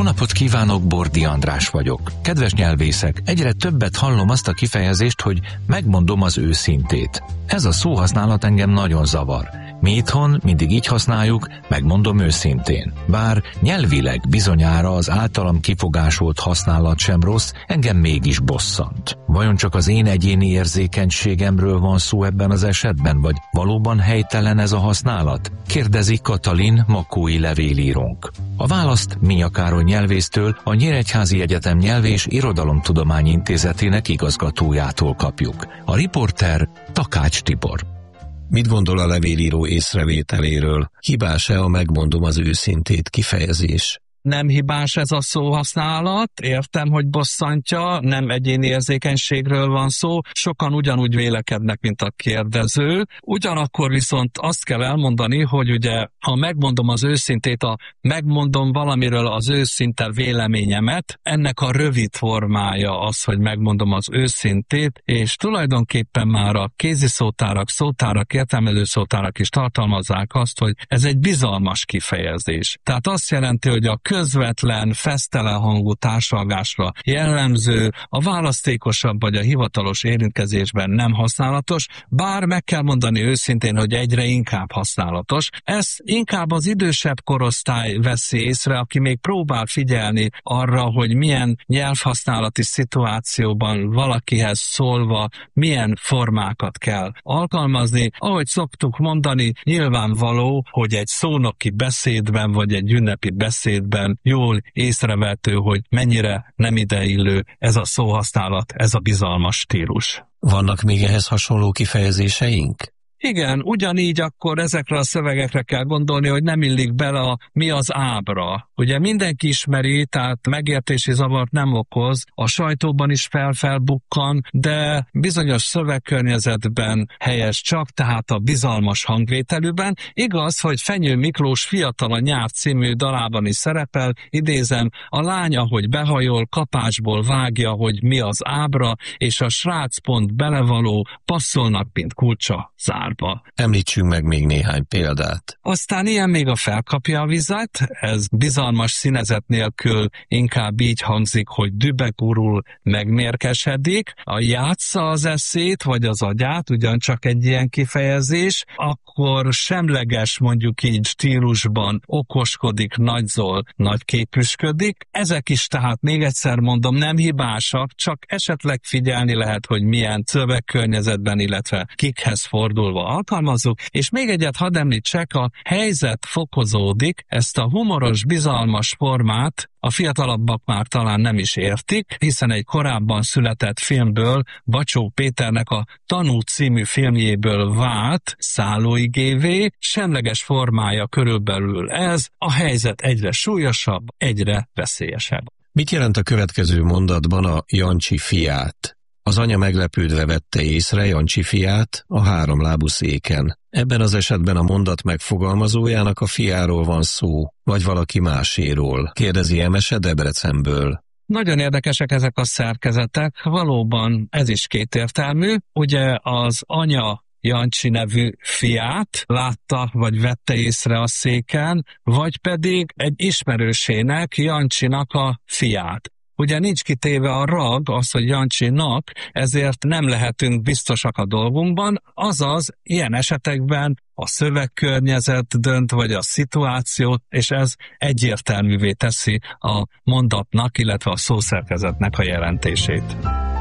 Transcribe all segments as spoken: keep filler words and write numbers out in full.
Jó napot kívánok, Bordi András vagyok. Kedves nyelvészek, egyre többet hallom azt a kifejezést, hogy megmondom az őszintét. Ez a szóhasználat engem nagyon zavar. Mi itthon mindig így használjuk, megmondom őszintén. Bár nyelvileg bizonyára az általam kifogásolt használat sem rossz, engem mégis bosszant. Vajon csak az én egyéni érzékenységemről van szó ebben az esetben, vagy valóban helytelen ez a használat? Kérdezi Katalin makói levélírónk. A választ Minya Károly nyelvésztől, a Nyíregyházi Egyetem Nyelv- és Irodalomtudományi Intézetének igazgatójától kapjuk. A riporter Takács Tibor. Mit gondol a levélíró észrevételéről? Hibás-e a megmondom az őszintét kifejezés? Nem hibás ez a szóhasználat, értem, hogy bosszantja, nem egyéni érzékenységről van szó, sokan ugyanúgy vélekednek, mint a kérdező. Ugyanakkor viszont azt kell elmondani, hogy ugye, ha megmondom az őszintét, a megmondom valamiről az őszinte véleményemet, ennek a rövid formája az, hogy megmondom az őszintét, és tulajdonképpen már a kéziszótárak, szótárak, értelmező szótárak is tartalmazzák azt, hogy ez egy bizalmas kifejezés. Tehát azt jelenti, hogy a közvetlen, fesztelen hangú társalgásra jellemző, a választékosabb vagy a hivatalos érintkezésben nem használatos, bár meg kell mondani őszintén, hogy egyre inkább használatos. Ez inkább az idősebb korosztály veszi észre, aki még próbál figyelni arra, hogy milyen nyelvhasználati szituációban valakihez szólva milyen formákat kell alkalmazni. Ahogy szoktuk mondani, nyilvánvaló, hogy egy szónoki beszédben vagy egy ünnepi beszédben jól észrevehető, hogy mennyire nem ideillő ez a szóhasználat, ez a bizalmas stílus. Vannak még ehhez hasonló kifejezéseink? Igen, ugyanígy akkor ezekre a szövegekre kell gondolni, hogy nem illik bele a mi az ábra. Ugye mindenki ismeri, tehát megértési zavart nem okoz, a sajtóban is fel-felbukkan, de bizonyos szövegkörnyezetben helyes csak, tehát a bizalmas hangvételűben. Igaz, hogy Fenyő Miklós Fiatal a nyár című dalában is szerepel, idézem, a lány, ahogy behajol, kapásból vágja, hogy mi az ábra, és a srác pont belevaló, passzolnak, mint kulcsa zárba. Említsünk meg még néhány példát. Aztán ilyen még a Felkapja a vizet, ez bizalmas színezet nélkül inkább így hangzik, hogy dübegurul, megmérkesedik, a játsza az eszét, vagy az agyát, ugyancsak egy ilyen kifejezés, akkor semleges, mondjuk így stílusban okoskodik, nagyzol, nagyképűsködik. Ezek is tehát még egyszer mondom, nem hibásak, csak esetleg figyelni lehet, hogy milyen szövegkörnyezetben, illetve kikhez fordulva alkalmazzuk, és még egyet hadd említsek, a helyzet fokozódik, ezt a humoros, bizalmas formát a fiatalabbak már talán nem is értik, hiszen egy korábban született filmből, Bacsó Péternek a Tanú című filmjéből vált szállóigévé, semleges formája körülbelül ez, a helyzet egyre súlyosabb, egyre veszélyesebb. Mit jelent a következő mondatban a Jancsi fiát? Az anya meglepődve vette észre Jancsi fiát a háromlábú széken. Ebben az esetben a mondat megfogalmazójának a fiáról van szó, vagy valaki máséról, kérdezi Emese Debrecenből. Nagyon érdekesek ezek a szerkezetek, valóban ez is kétértelmű. Ugye az anya Jancsi nevű fiát látta, vagy vette észre a széken, vagy pedig egy ismerősének, Jancsinak a fiát. Ugye nincs kitéve a rag, az, hogy Jancsinak, ezért nem lehetünk biztosak a dolgunkban, azaz ilyen esetekben a szövegkörnyezet dönt, vagy a szituációt, és ez egyértelművé teszi a mondatnak, illetve a szószerkezetnek a jelentését.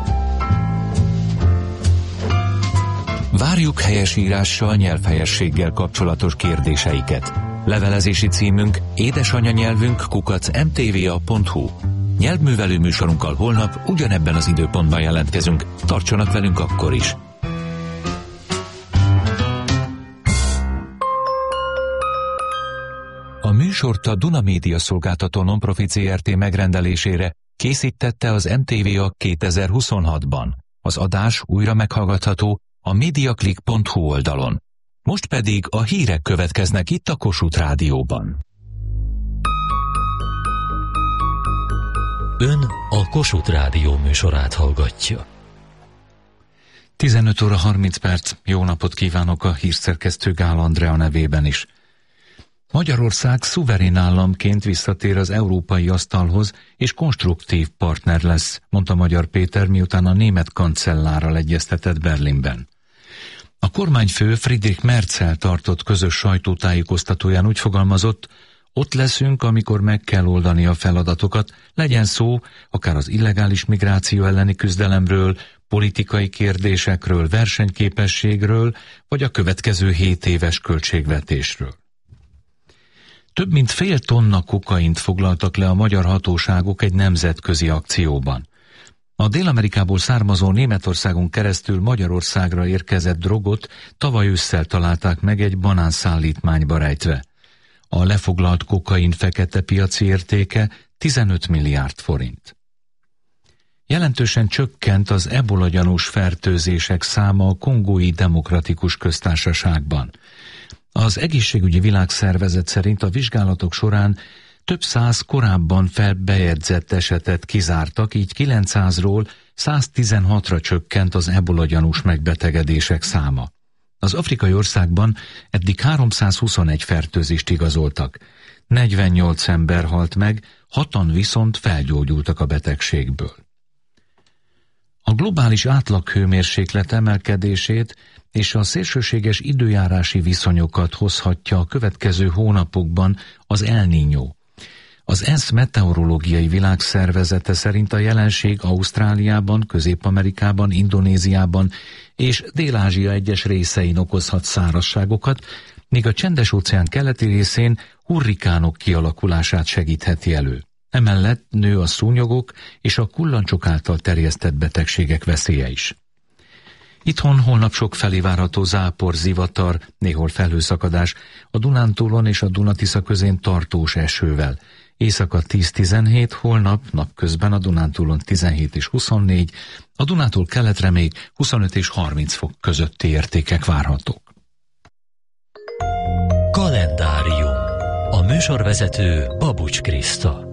Várjuk helyesírással, nyelvhelyességgel kapcsolatos kérdéseiket. Levelezési címünk édesanyanyelvünk kukac em té vé á pont hú. Nyelvművelő műsorunkkal holnap ugyanebben az időpontban jelentkezünk. Tartsanak velünk akkor is! A műsort a Duna Média Szolgáltató Nonprofit zé er té megrendelésére készítette az em té vé á kétezer-huszonhatban. Az adás újra meghallgatható a mediaclick pont hú oldalon. Most pedig a hírek következnek itt a Kossuth Rádióban. Ön a Kossuth Rádió műsorát hallgatja. tizenöt óra harminc perc, jó napot kívánok a hírszerkesztő Gál Andrea nevében is. Magyarország szuverén államként visszatér az európai asztalhoz, és konstruktív partner lesz, mondta Magyar Péter, miután a német kancellárral egyeztetett Berlinben. A kormányfő Friedrich Merzel tartott közös sajtótájékoztatóján úgy fogalmazott, ott leszünk, amikor meg kell oldani a feladatokat, legyen szó akár az illegális migráció elleni küzdelemről, politikai kérdésekről, versenyképességről, vagy a következő hét éves költségvetésről. Több mint fél tonna kokaint foglaltak le a magyar hatóságok egy nemzetközi akcióban. A Dél-Amerikából származó Németországon keresztül Magyarországra érkezett drogot tavaly ősszel találták meg egy banánszállítmányba rejtve. A lefoglalt kokain fekete piaci értéke tizenöt milliárd forint. Jelentősen csökkent az ebola gyanús fertőzések száma a Kongói Demokratikus Köztársaságban. Az Egészségügyi Világszervezet szerint a vizsgálatok során több száz korábban felbejegyzett esetet kizártak, így kilencszázról száztizenhatra csökkent az ebola gyanús megbetegedések száma. Az afrikai országban eddig háromszázhuszonegy fertőzést igazoltak. negyvennyolc ember halt meg, hatan viszont felgyógyultak a betegségből. A globális átlaghőmérséklet emelkedését és a szélsőséges időjárási viszonyokat hozhatja a következő hónapokban az El Niño. Az ENSZ meteorológiai világszervezete szerint a jelenség Ausztráliában, Közép-Amerikában, Indonéziában és Dél-Ázsia egyes részein okozhat szárazságokat, míg a Csendes-óceán keleti részén hurrikánok kialakulását segítheti elő. Emellett nő a szúnyogok és a kullancsok által terjesztett betegségek veszélye is. Itthon holnap sokfelé várható zápor, zivatar, néhol felhőszakadás, a Dunántúlon és a Duna-Tisza közén tartós esővel. Éjszaka tíz-tizenhét, holnap napközben a Dunántúlon tizenhét és huszonnégy, a Dunától keletre még huszonöt és harminc fok közötti értékek várhatók. Kalendárium. A műsorvezető Babucs Kriszta.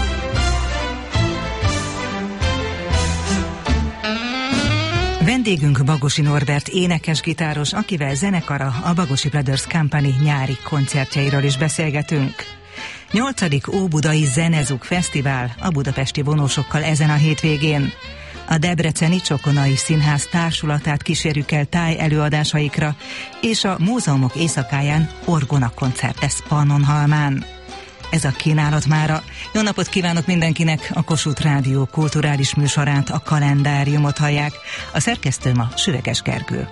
Vendégünk Bagosi Norbert énekes-gitáros, akivel zenekara a Bagosi Brothers Company nyári koncertjeiről is beszélgetünk. nyolcadik Óbudai Zenezuk Fesztivál a budapesti vonósokkal ezen a hétvégén. A debreceni Csokonai Színház társulatát kísérjük el táj előadásaikra, és a múzeumok éjszakáján orgona koncert lesz Pannonhalmán. Ez a kínálat mára. Jó napot kívánok mindenkinek! A Kossuth Rádió kulturális műsorát, a Kalendáriumot hallják. A szerkesztőm a Süveges Gergő.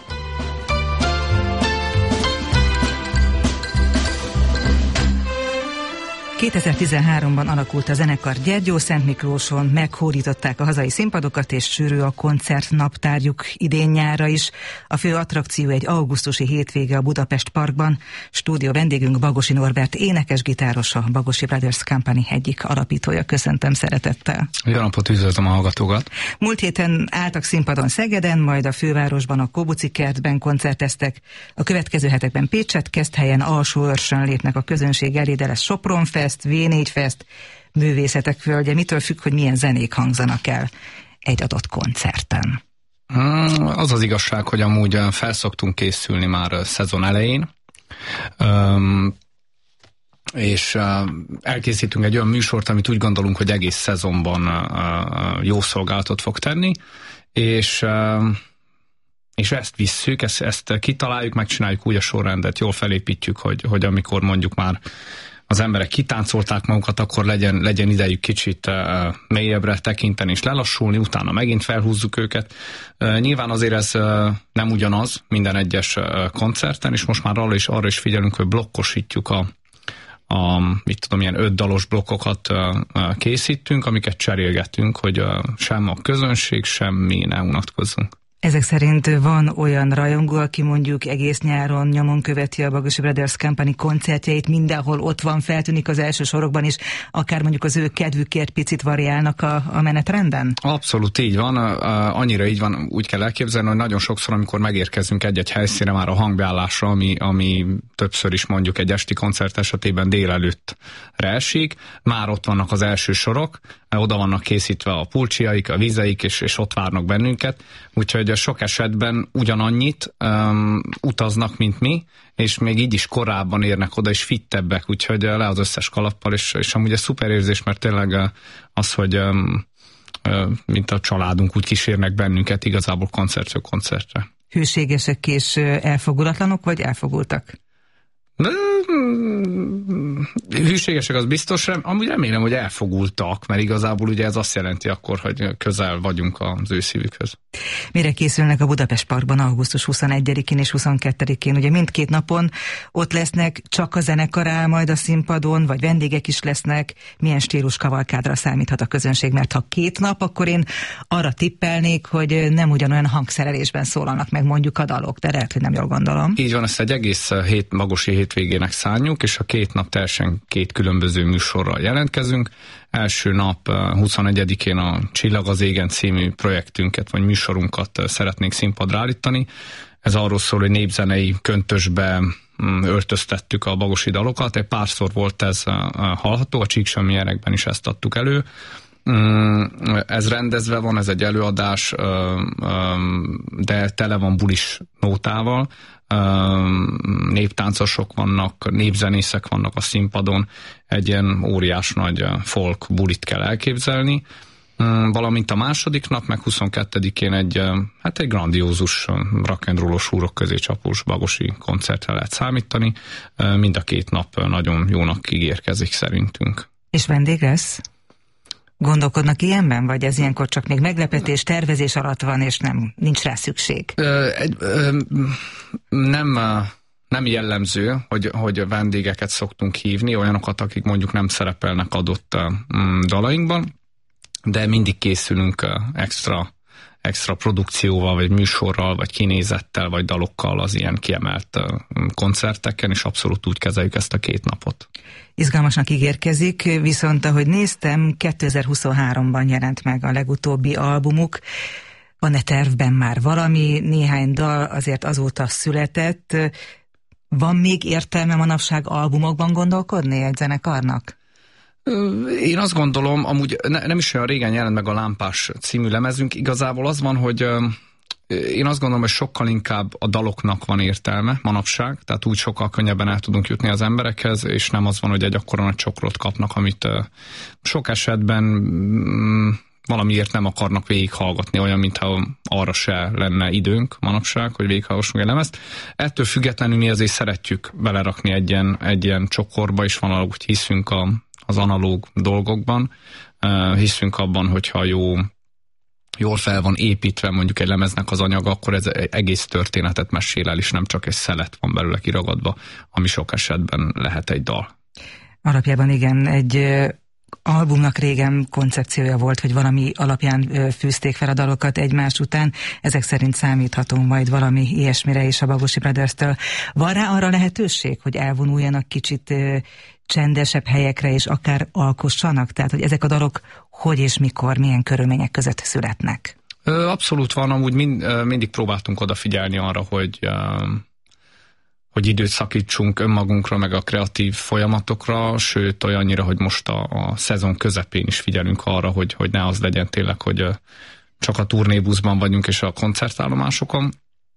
kétezer-tizenháromban alakult a zenekar Gyergyószentmiklóson, meghódították a hazai színpadokat, és sűrű a koncertnaptárjuk idén-nyárra is. A fő attrakció egy augusztusi hétvége a Budapest Parkban. Stúdió vendégünk Bagosi Norbert énekes-gitáros, a Bagosi Brothers Company egyik alapítója. Köszöntöm szeretettel. Jó napot, üdvözlöm a hallgatókat. Múlt héten álltak színpadon Szegeden, majd a fővárosban, a Kóbuci kertben koncerteztek. A következő hetekben Pécset, Keszthelyen, Alsóörsön lépnek a közönség elé, de lesz Sopron Fest, vé négy Fest, Művészetek Földje. Mitől függ, hogy milyen zenék hangzanak el egy adott koncerten? Az az igazság, hogy amúgy felszoktunk készülni már a szezon elején, um, és uh, elkészítünk egy olyan műsort, amit úgy gondolunk, hogy egész szezonban uh, jó szolgálatot fog tenni, és uh, és ezt visszük, ezt, ezt kitaláljuk, megcsináljuk úgy a sorrendet, jól felépítjük, hogy, hogy amikor mondjuk már az emberek kitáncolták magukat, akkor legyen, legyen idejük kicsit uh, mélyebbre tekinteni és lelassulni, utána megint felhúzzuk őket. Uh, nyilván azért ez uh, nem ugyanaz minden egyes uh, koncerten, és most már arra is, arra is figyelünk, hogy blokkosítjuk a, a mit tudom, ilyen öt dalos blokkokat uh, uh, készítünk, amiket cserélgetünk, hogy uh, sem a közönség, semmi ne unatkozzunk. Ezek szerint van olyan rajongó, aki mondjuk egész nyáron nyomon követi a Bagosi Brothers Company koncertjeit, mindenhol ott van, feltűnik az első sorokban is, akár mondjuk az ő kedvükért picit variálnak a, a menetrenden? Abszolút így van, annyira így van, úgy kell elképzelni, hogy nagyon sokszor, amikor megérkezünk egy-egy helyszínre már a hangbeállásra, ami, ami többször is mondjuk egy esti koncert esetében délelőttre esik, már ott vannak az első sorok, oda vannak készítve a pulcsiaik, a vizeik, és, és ott várnak bennünket, úgyhogy hogy sok esetben ugyanannyit um, utaznak, mint mi, és még így is korábban érnek oda, és fittebbek, úgyhogy le az összes kalappal, és, és amúgy ez szuper érzés, mert tényleg az, hogy um, mint a családunk úgy kísérnek bennünket igazából koncertről koncertre. Hűségesek és elfogulatlanok, vagy elfogultak? Hűségesek az biztos, amúgy remélem, hogy elfogultak, mert igazából ugye ez azt jelenti akkor, hogy közel vagyunk az ő szívükhöz. Mire készülnek a Budapest Parkban augusztus huszonegyedikén és huszonkettedikén? Ugye mindkét napon ott lesznek, csak a zenekar áll majd a színpadon, vagy vendégek is lesznek? Milyen stílus kavalkádra számíthat a közönség? Mert ha két nap, akkor én arra tippelnék, hogy nem ugyanolyan hangszerelésben szólalnak meg mondjuk a dalok, de lehet, hogy nem jól gondolom. Így van, ezt egy egész hét, magosi hétvégének szánjuk, és a két nap teljesen két különböző műsorral jelentkezünk. Első nap huszonegyedikén a Csillag az égen című projektünket, vagy műsorunkat szeretnénk színpadra állítani. Ez arról szól, hogy népzenei köntösbe öltöztettük a bagosi dalokat. Egy párszor volt ez hallható, a Csíksömierekben is ezt adtuk elő. Ez rendezve van, ez egy előadás, de tele van bulis nótával. Néptáncosok vannak, népzenészek vannak a színpadon, egy ilyen óriás nagy folk bulit kell elképzelni, valamint a második nap, meg huszonkettedikén egy, hát egy grandiózus rock'n'rollos húrok közé csapós bagosi koncertre lehet számítani. Mind a két nap nagyon jónak ígérkezik szerintünk. És vendég lesz? Gondolkodnak ilyenben, vagy ez ilyenkor csak még meglepetés, tervezés alatt van, és nem, nincs rá szükség? Ö, egy, ö, nem, nem jellemző, hogy, hogy vendégeket szoktunk hívni, olyanokat, akik mondjuk nem szerepelnek adott um, dalainkban, de mindig készülünk uh, extra, extra produkcióval, vagy műsorral, vagy kinézettel, vagy dalokkal az ilyen kiemelt uh, koncerteken, és abszolút úgy kezeljük ezt a két napot. Izgalmasnak ígérkezik, viszont ahogy néztem, kétezer-huszonháromban jelent meg a legutóbbi albumuk. Van-e tervben már valami? Néhány dal azért azóta született. Van még értelme manapság albumokban gondolkodni egy zenekarnak? Én azt gondolom, amúgy ne, nem is olyan régen jelent meg a Lámpás című lemezünk. Igazából az van, hogy én azt gondolom, hogy sokkal inkább a daloknak van értelme manapság, tehát úgy sokkal könnyebben el tudunk jutni az emberekhez, és nem az van, hogy egy akkora nagy csokrot kapnak, amit uh, sok esetben um, valamiért nem akarnak végighallgatni, olyan, mintha arra se lenne időnk manapság, hogy végighallgassunk egy lemezt. Ettől függetlenül mi azért szeretjük belerakni egy ilyen, egy ilyen csokorba, és van, ahogy hiszünk a, az analóg dolgokban, uh, hiszünk abban, hogyha jó jól fel van építve mondjuk egy lemeznek az anyaga, akkor ez egy egész történetet mesél el, és nem csak egy szelet van belőle kiragadva, ami sok esetben lehet egy dal. Alapjában igen, egy albumnak régen koncepciója volt, hogy valami alapján fűzték fel a dalokat egymás után. Ezek szerint számíthatunk majd valami ilyesmire is a Bagosi Brothers-től. Van rá arra lehetőség, hogy elvonuljanak kicsit csendesebb helyekre, és akár alkossanak? Tehát, hogy ezek a dalok hogy és mikor, milyen körülmények között születnek? Abszolút van, amúgy mind, mindig próbáltunk odafigyelni arra, hogy, hogy időt szakítsunk önmagunkra, meg a kreatív folyamatokra, sőt olyannyira, hogy most a, a szezon közepén is figyelünk arra, hogy, hogy ne az legyen tényleg, hogy csak a turnébuszban vagyunk és a koncertállomásokon.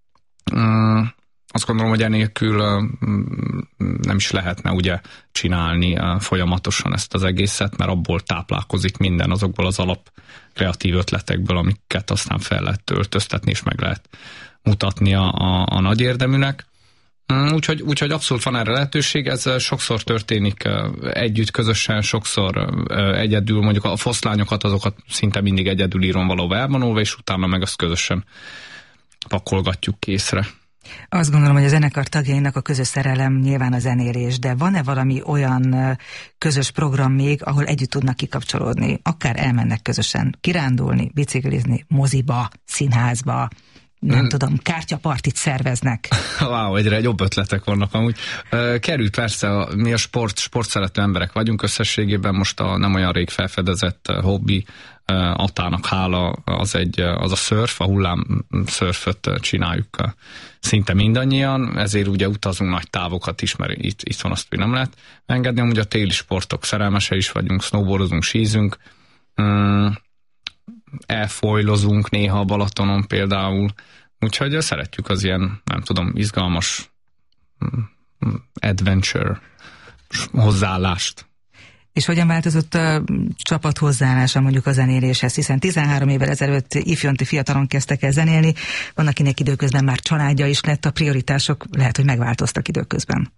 Azt gondolom, hogy enélkül nem is lehetne ugye csinálni folyamatosan ezt az egészet, mert abból táplálkozik minden, azokból az alap kreatív ötletekből, amiket aztán fel lehet öltöztetni, és meg lehet mutatni a, a, a nagy érdeműnek. Úgyhogy, úgyhogy abszolút van erre lehetőség, ez sokszor történik együtt, közösen, sokszor egyedül, mondjuk a foszlányokat, azokat szinte mindig egyedül írom valahova elvonulva, és utána meg azt közösen pakolgatjuk készre. Azt gondolom, hogy a zenekar tagjainak a közös szerelem nyilván a zenélés, de van-e valami olyan közös program még, ahol együtt tudnak kikapcsolódni? Akár elmennek közösen kirándulni, biciklizni, moziba, színházba, nem hmm. tudom, kártyapartit szerveznek. Wow, egyre jobb ötletek vannak amúgy. Kerül persze, mi a sport, sportszerető emberek vagyunk összességében, most a nem olyan rég felfedezett hobbi, Attának hála, az, egy, az a szörf, a hullám szörföt csináljuk szinte mindannyian, ezért ugye utazunk nagy távokat is, mert itt, itt van azt, hogy nem lehet engedni, amúgy a téli sportok szerelmese is vagyunk, snowboardozunk, sízünk, elfoylozunk néha a Balatonon például, úgyhogy szeretjük az ilyen, nem tudom, izgalmas adventure hozzáállást. És hogyan változott a csapat hozzáállása mondjuk a zenéléshez, hiszen tizenhárom évvel ezelőtt ifjonti fiatalon kezdtek el zenélni, van akinek időközben már családja is lett, a prioritások lehet, hogy megváltoztak időközben.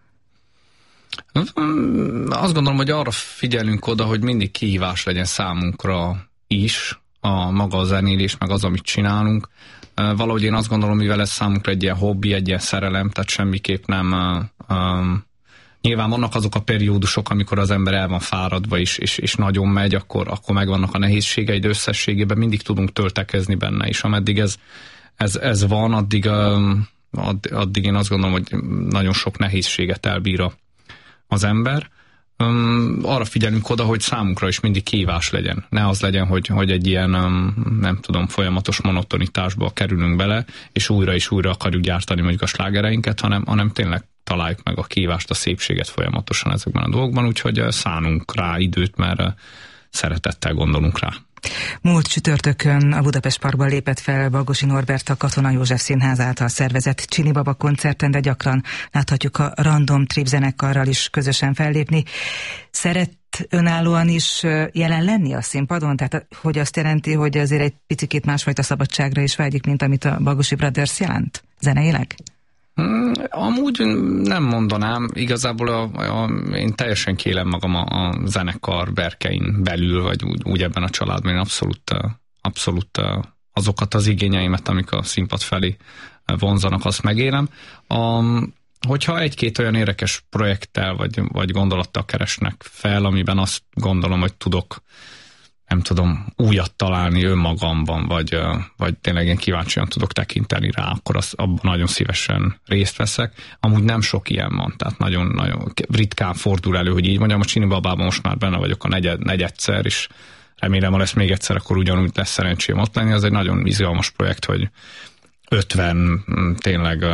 Azt gondolom, hogy arra figyelünk oda, hogy mindig kihívás legyen számunkra is, a maga a zenélés, meg az, amit csinálunk. Valahogy én azt gondolom, mivel ez számunkra egy ilyen hobbi, egy ilyen szerelem, tehát semmiképp nem... Um, Nyilván vannak azok a periódusok, amikor az ember el van fáradva is, és, és nagyon megy, akkor, akkor megvannak a nehézségei, de összességében mindig tudunk töltekezni benne, és ameddig ez, ez, ez van, addig, addig én azt gondolom, hogy nagyon sok nehézséget elbír az ember. Arra figyelünk oda, hogy számunkra is mindig kihívás legyen. Ne az legyen, hogy, hogy egy ilyen, nem tudom, folyamatos monotonitásba kerülünk bele, és újra és újra akarjuk gyártani mondjuk a slágereinket, hanem, hanem tényleg találjuk meg a kívást, a szépséget folyamatosan ezekben a dolgokban, úgyhogy szánunk rá időt, mert szeretettel gondolunk rá. Múlt csütörtökön a Budapest Parkban lépett fel Bagosi Norbert a Katona József Színház által szervezett Csini Baba koncerten, de gyakran láthatjuk a Random Trip zenekarral is közösen fellépni. Szeret önállóan is jelen lenni a színpadon? Tehát hogy azt jelenti, hogy azért egy picikét másfajta szabadságra is vágyik, mint amit a Bagosi Brothers jelent zeneileg? Hmm, amúgy nem mondanám, igazából a, a, én teljesen kiélem magam a, a zenekar berkein belül, vagy úgy, úgy ebben a családban, én abszolút, abszolút azokat az igényeimet, amik a színpad felé vonzanak, azt megélem. A, hogyha egy-két olyan érdekes projekttel, vagy, vagy gondolattal keresnek fel, amiben azt gondolom, hogy tudok, nem tudom, újat találni önmagamban, vagy, vagy tényleg én kíváncsian tudok tekinteni rá, akkor az, abban nagyon szívesen részt veszek. Amúgy nem sok ilyen van, tehát nagyon, nagyon ritkán fordul elő, hogy így mondjam, a Csini Babában most már benne vagyok a negyed, negyedszer, és remélem, ha lesz még egyszer, akkor ugyanúgy lesz szerencsém ott lenni. Ez egy nagyon izgalmas projekt, hogy ötven tényleg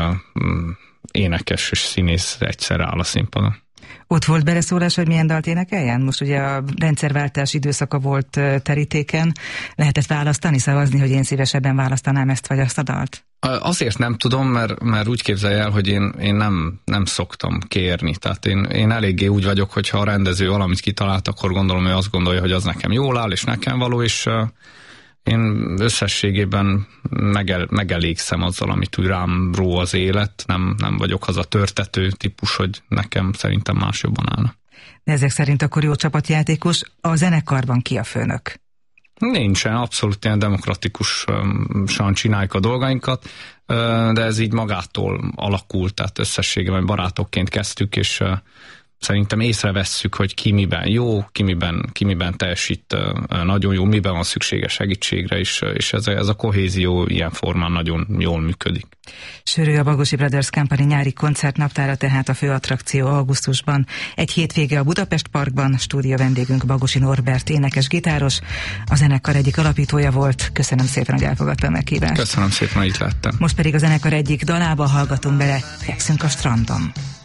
énekes és színész egyszer áll a színpadon. Ott volt beleszólás, hogy milyen dalt énekeljen? Most ugye a rendszerváltás időszaka volt terítéken. Lehetett választani, szavazni, hogy én szívesebben választanám ezt vagy azt a dalt? Azért nem tudom, mert, mert úgy képzelj el, hogy én, én nem, nem szoktam kérni. Tehát én, én eléggé úgy vagyok, hogy ha a rendező valamit kitalált, akkor gondolom, hogy azt gondolja, hogy az nekem jól áll, és nekem való, és én összességében megel, megelégszem azzal, amit úgy rám ró az élet. Nem, nem vagyok az a törtető típus, hogy nekem szerintem más jobban állna. De ezek szerint akkor jó csapatjátékos. A zenekarban ki a főnök? Nincsen, abszolút ilyen demokratikusan csináljuk a dolgainkat, de ez így magától alakult, tehát összességében barátokként kezdtük, és szerintem észrevesszük, hogy ki miben jó, ki miben, ki miben teljesít nagyon jó, miben van szüksége segítségre, és, és ez, ez a kohézió ilyen formán nagyon jól működik. Sörő a Bagosi Brothers Company nyári koncertnaptára, tehát a fő attrakció augusztusban. Egy hétvége a Budapest Parkban, stúdió vendégünk Bagosi Norbert, énekes-gitáros, a zenekar egyik alapítója volt. Köszönöm szépen, hogy elfogadta a meghívást. Köszönöm szépen, hogy itt lettem. Most pedig a zenekar egyik dalába hallgatunk bele, Fekszünk a strandon.